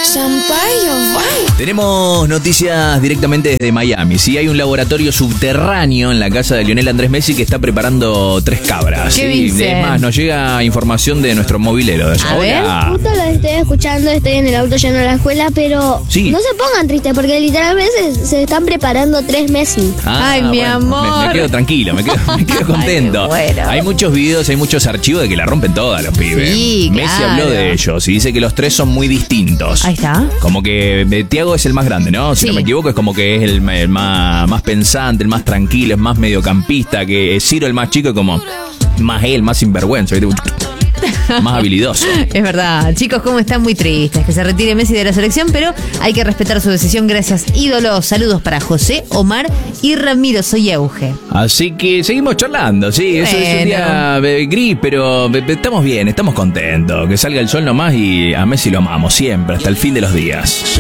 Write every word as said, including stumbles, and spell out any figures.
Tenemos noticias directamente desde Miami. Sí, hay un laboratorio subterráneo en la casa de Lionel Andrés Messi que está preparando tres cabras. ¿Qué Sí, dice? es más, nos llega información de nuestro movilero. A ver. Justo lo estoy escuchando, estoy en el auto yendo a la escuela, pero Sí. no se pongan tristes porque literalmente se, se están preparando tres Messi. Ay, mi amor. Me, me quedo tranquilo, me quedo, me quedo contento. Ay, qué bueno. Hay muchos videos, hay muchos archivos de que la rompen todas los pibes. Sí, Messi claro. habló de ellos y dice que los tres son muy distintos. Ahí está. Como que eh, Thiago es el más grande, ¿no? Si Sí. no me equivoco, es como que es el, el más, más pensante, el más tranquilo, es más mediocampista, que Ciro el más chico, como más él, más sinvergüenza, ¿viste? Más habilidoso. Es verdad, chicos, cómo están muy tristes que se retire Messi de la selección, pero hay que respetar su decisión. Gracias, ídolos. Saludos para José, Omar y Ramiro. Soy Euge. Así que seguimos charlando, sí, eso es un Bueno. día eh, gris, pero eh, estamos bien, estamos contentos. Que salga el sol nomás y a Messi lo amamos siempre, hasta el fin de los días.